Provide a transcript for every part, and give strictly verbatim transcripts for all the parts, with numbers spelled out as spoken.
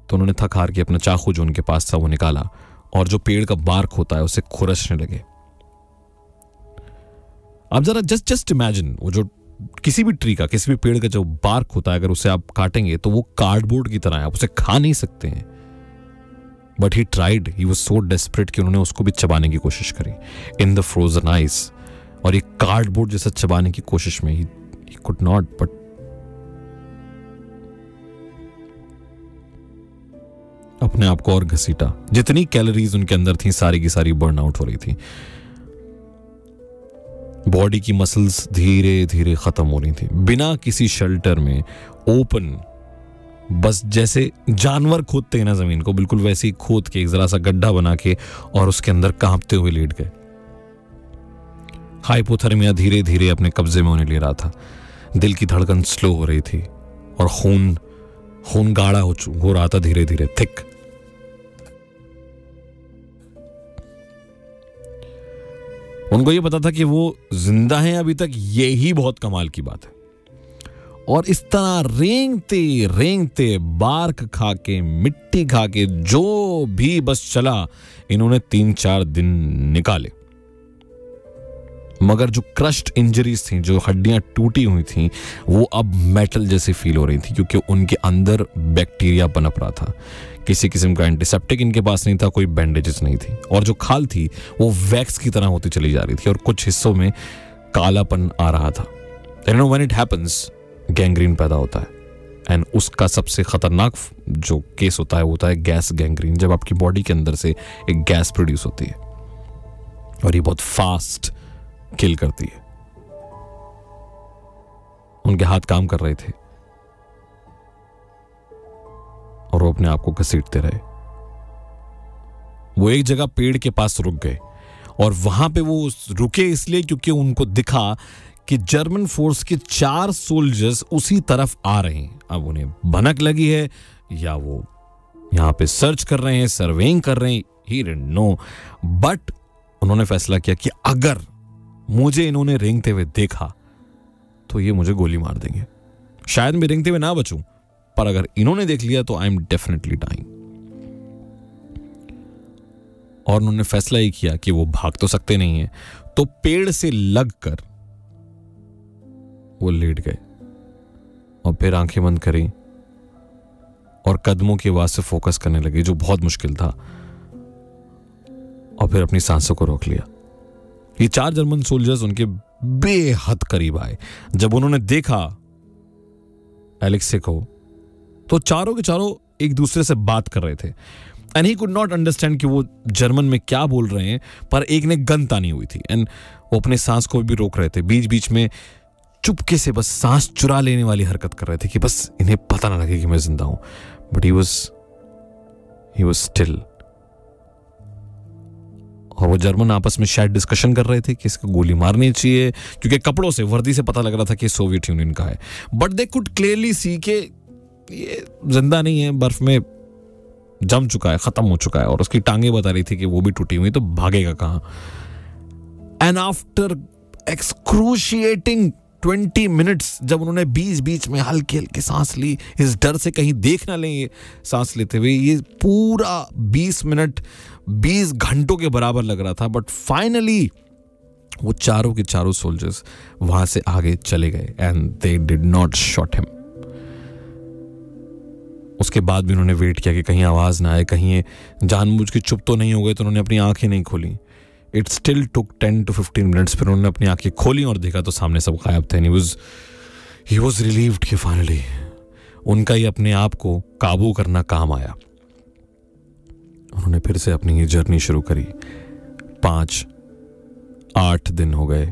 तो उन्होंने थक हार के अपना चाकू जो उनके पास था वो निकाला और जो पेड़ का बार्क होता है उसे खुरचने लगे। आप जरा जस्ट जस्ट इमेजिन, वो जो किसी भी ट्री का, किसी भी पेड़ का जो बार्क होता है, अगर उसे आप काटेंगे तो वो कार्डबोर्ड की तरह है, आप उसे खा नहीं सकते हैं। But he tried, he was so desperate कि उन्होंने उसको भी चबाने की कोशिश करी इन द फ्रोजन आइस, और ये कार्डबोर्ड जैसा चबाने की कोशिश में ही कुड नॉट, बट अपने आप को और घसीटा। जितनी कैलोरीज उनके अंदर थी सारी की सारी बर्न आउट हो रही थी। बॉडी की मसल्स धीरे धीरे खत्म हो रही थी। बिना किसी शेल्टर में, ओपन, बस जैसे जानवर खोदते हैं ना जमीन को, बिल्कुल वैसे ही खोद के एक जरा सा गड्ढा बना के और उसके अंदर कांपते हुए लेट गए। हाइपोथर्मिया धीरे धीरे अपने कब्जे में होने ले रहा था। दिल की धड़कन स्लो हो रही थी और खून खून गाढ़ा हो, हो रहा था धीरे धीरे, थिक। उनको ये पता था कि वो जिंदा हैं अभी तक, ये ही बहुत कमाल की बात है। और इस तरह रेंगते रेंगते, बार्क खा के, मिट्टी खा के, जो भी बस चला, इन्होंने तीन चार दिन निकाले। मगर जो क्रश्ड इंजरीज थी, जो हड्डियां टूटी हुई थी, वो अब मेटल जैसी फील हो रही थी, क्योंकि उनके अंदर बैक्टीरिया पनप रहा था। किसी किस्म का एंटीसेप्टिक इनके पास नहीं था, कोई बैंडेजेस नहीं थी, और जो खाल थी वो वैक्स की तरह होती चली जा रही थी और कुछ हिस्सों में कालापन आ रहा था। You know when it happens, gangrene पैदा होता है। एंड उसका सबसे खतरनाक जो केस होता है वो होता है गैस गैंग्रीन, जब आपकी बॉडी के अंदर से एक गैस प्रोड्यूस होती है और ये बहुत फास्ट किल करती है। उनके हाथ काम कर रहे थे और वो अपने आप को घसीटते रहे। वो एक जगह पेड़ के पास रुक गए और वहां पे वो रुके इसलिए क्योंकि उनको दिखा कि जर्मन फोर्स के चार सोल्जर्स उसी तरफ आ रहे हैं। अब उन्हें भनक लगी है या वो यहां पे सर्च कर रहे हैं, सर्वेइंग कर रहे हैं, ही डिडंट नो, बट उन्होंने फैसला किया कि अगर मुझे इन्होंने रेंगते हुए देखा तो ये मुझे गोली मार देंगे। शायद मैं रेंगते हुए ना बचूं, पर अगर इन्होंने देख लिया तो आई एम डेफिनेटली डाइंग। और उन्होंने फैसला ही किया कि वो भाग तो सकते नहीं है, तो पेड़ से लगकर वो लेट गए और फिर आंखें बंद करी और कदमों की आवाज से फोकस करने लगे, जो बहुत मुश्किल था, और फिर अपनी सांसों को रोक लिया। ये चार जर्मन सोल्जर्स उनके बेहद करीब आए। जब उन्होंने देखा एलेक्से को, तो चारों के चारों एक दूसरे से बात कर रहे थे and he could not understand कि वो जर्मन में क्या बोल रहे हैं, पर एक ने गन तानी हुई थी एंड वो अपने सांस को भी रोक रहे थे। बीच बीच में चुपके से बस सांस चुरा लेने वाली हरकत कर रहे थे कि बस इन्हें पता ना लगे कि मैं जिंदा हूं। But he was he was still. और वो जर्मन आपस में शायद डिस्कशन कर रहे थे कि इसको गोली मारनी चाहिए, क्योंकि कपड़ों से, वर्दी से पता लग रहा था कि सोवियत यूनियन का है। But they could clearly see के ये जिंदा नहीं है, बर्फ में जम चुका है, खत्म हो चुका है, और उसकी टांगे बता रही थी कि वो भी टूटी हुई, तो भागेगा कहां। And after excruciating twenty minutes, जब उन्होंने बीच बीच में हल्की हल्की सांस ली, इस डर से कहीं देख ना लें ये सांस लेते हुए, ये पूरा बीस मिनट बीस घंटों के बराबर लग रहा था। बट फाइनली वो चारों के चारों सोल्जर्स वहां से आगे चले गए and they did not shot him. उसके बाद भी उन्होंने वेट किया कि कहीं आवाज ना आए, कहीं ये जानबूझ के चुप तो नहीं हो गए, तो उन्होंने अपनी आंखें नहीं खोली। It still took ten to fifteen minutes. फिर उन्होंने अपनी आंखें खोली और देखा तो सामने सब गायब थे। He was he was relieved कि फाइनली उनका ही अपने आप को काबू करना काम आया। उन्होंने फिर से अपनी ये जर्नी शुरू करी। पांच आठ दिन हो गए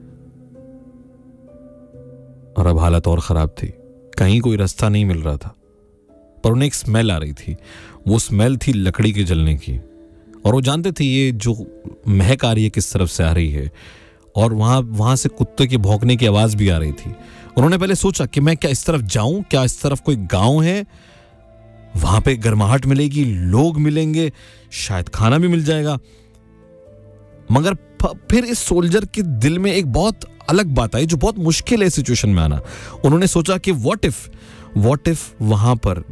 और अब हालत और खराब थी। कहीं कोई रास्ता नहीं मिल रहा था, पर उन्हें एक स्मेल आ रही थी। वो स्मेल थी लकड़ी के जलने की, और वो जानते थे ये जो महक आ रही है किस तरफ से आ रही है, और वहां वहां से कुत्ते के भौंकने की आवाज भी आ रही थी। उन्होंने पहले सोचा कि मैं क्या इस तरफ जाऊं, क्या इस तरफ कोई गांव है, वहां पे गर्माहट मिलेगी, लोग मिलेंगे, शायद खाना भी मिल जाएगा। मगर फिर इस सोल्जर के दिल में एक बहुत अलग बात आई, जो बहुत मुश्किल है सिचुएशन में आना। उन्होंने सोचा कि व्हाट इफ व्हाट इफ वहां पर